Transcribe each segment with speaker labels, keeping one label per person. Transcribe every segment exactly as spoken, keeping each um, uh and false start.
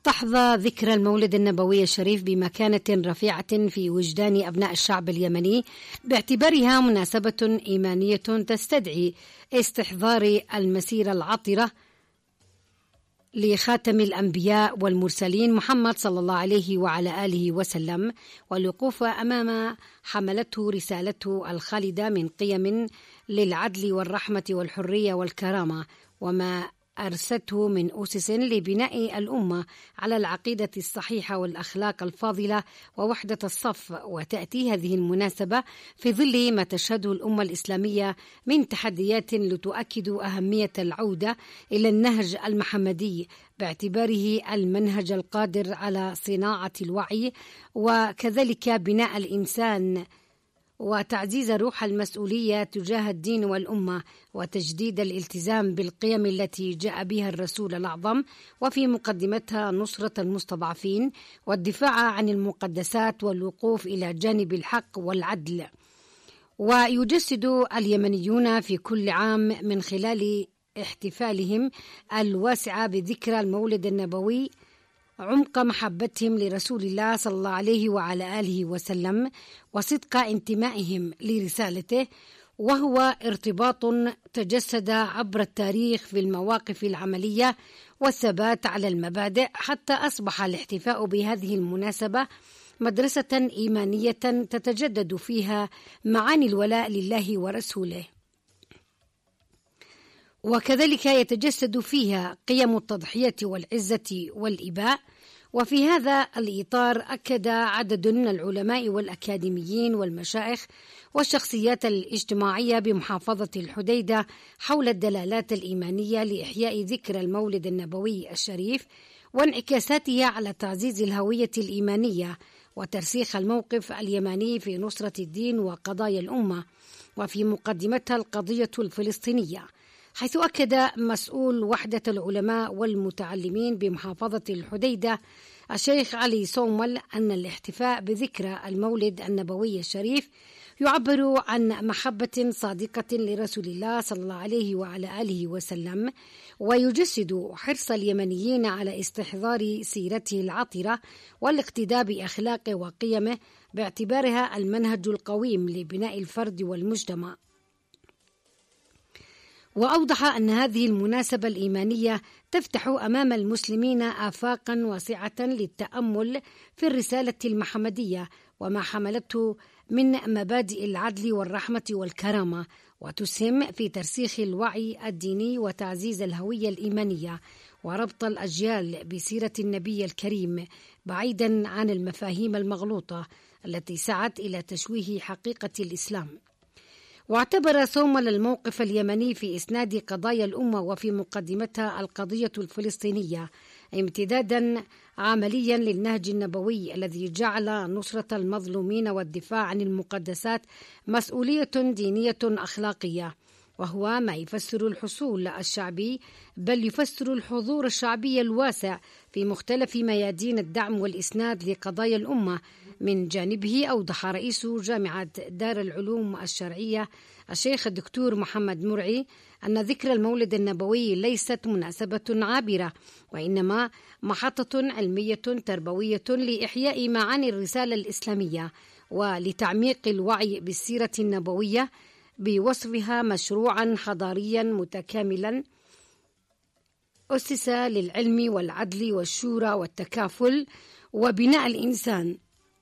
Speaker 1: تحظى ذكرى المولد النبوي الشريف بمكانة رفيعة في وجدان أبناء الشعب اليمني باعتبارها مناسبة إيمانية تستدعي استحضار المسيرة العطرة لخاتم الأنبياء والمرسلين محمد صلى الله عليه وعلى آله وسلم، والوقوف أمام حملته رسالته الخالدة من قيم للعدل والرحمة والحرية والكرامة، وما أرسته من أسس لبناء الأمة على العقيدة الصحيحة والأخلاق الفاضلة ووحدة الصف. وتأتي هذه المناسبة في ظل ما تشهده الأمة الإسلامية من تحديات لتؤكد أهمية العودة إلى النهج المحمدي باعتباره المنهج القادر على صناعة الوعي وكذلك بناء الإنسان وتعزيز روح المسؤولية تجاه الدين والأمة وتجديد الالتزام بالقيم التي جاء بها الرسول الأعظم، وفي مقدمتها نصرة المستضعفين والدفاع عن المقدسات والوقوف إلى جانب الحق والعدل. ويجسد اليمنيون في كل عام من خلال احتفالهم الواسعة بذكرى المولد النبوي عمق محبتهم لرسول الله صلى الله عليه وعلى آله وسلم وصدق انتمائهم لرسالته، وهو ارتباط تجسد عبر التاريخ في المواقف العملية والثبات على المبادئ، حتى أصبح الاحتفاء بهذه المناسبة مدرسة إيمانية تتجدد فيها معاني الولاء لله ورسوله، وكذلك يتجسد فيها قيم التضحية والعزة والإباء. وفي هذا الإطار أكد عدد من العلماء والأكاديميين والمشايخ والشخصيات الاجتماعية بمحافظة الحديدة حول الدلالات الإيمانية لإحياء ذكرى المولد النبوي الشريف وانعكاساتها على تعزيز الهوية الإيمانية وترسيخ الموقف اليمني في نصرة الدين وقضايا الأمة، وفي مقدمتها القضية الفلسطينية، حيث أكد مسؤول وحدة العلماء والمتعلمين بمحافظة الحديدة الشيخ علي صومل أن الاحتفاء بذكرى المولد النبوي الشريف يعبر عن محبة صادقة لرسول الله صلى الله عليه وعلى آله وسلم، ويجسد حرص اليمنيين على استحضار سيرته العطرة والاقتداء بأخلاقه وقيمه باعتبارها المنهج القويم لبناء الفرد والمجتمع. وأوضح أن هذه المناسبة الإيمانية تفتح أمام المسلمين آفاقا واسعة للتأمل في الرسالة المحمدية وما حملته من مبادئ العدل والرحمة والكرامة، وتسهم في ترسيخ الوعي الديني وتعزيز الهوية الإيمانية وربط الأجيال بسيرة النبي الكريم بعيدا عن المفاهيم المغلوطة التي سعت إلى تشويه حقيقة الإسلام. واعتبر صومل الموقف اليمني في إسناد قضايا الأمة وفي مقدمتها القضية الفلسطينية امتدادا عمليا للنهج النبوي الذي جعل نصرة المظلومين والدفاع عن المقدسات مسؤولية دينية أخلاقية، وهو ما يفسر الحصول الشعبي بل يفسر الحضور الشعبي الواسع في مختلف ميادين الدعم والإسناد لقضايا الأمة. من جانبه أوضح رئيس جامعة دار العلوم الشرعية الشيخ الدكتور محمد مرعي أن ذكرى المولد النبوي ليست مناسبة عابرة، وإنما محطة علمية تربوية لإحياء معاني الرسالة الإسلامية ولتعميق الوعي بالسيرة النبوية بوصفها مشروعا حضاريا متكاملا أسس للعلم والعدل والشورى والتكافل وبناء الإنسان.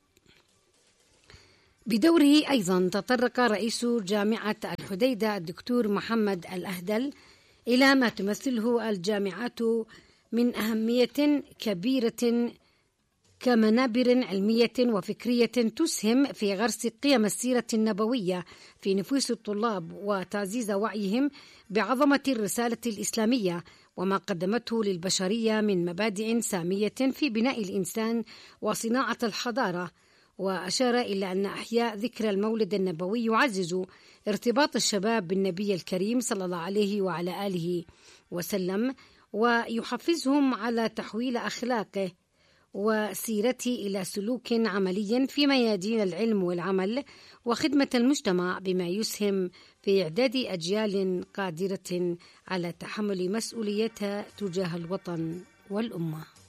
Speaker 1: بدوره أيضا تطرق رئيس جامعة الحديدة الدكتور محمد الأهدل إلى ما تمثله الجامعات من أهمية كبيرة كمنابر علمية وفكرية تسهم في غرس قيم السيرة النبوية في نفوس الطلاب وتعزيز وعيهم بعظمة الرسالة الإسلامية وما قدمته للبشرية من مبادئ سامية في بناء الإنسان وصناعة الحضارة. وأشار إلى أن إحياء ذكرى المولد النبوي يعزز ارتباط الشباب بالنبي الكريم صلى الله عليه وعلى آله وسلم ويحفزهم على تحويل أخلاقه وسيرته إلى سلوك عملي في ميادين العلم والعمل وخدمة المجتمع، بما يسهم في إعداد أجيال قادرة على تحمل مسؤوليتها تجاه الوطن والأمة.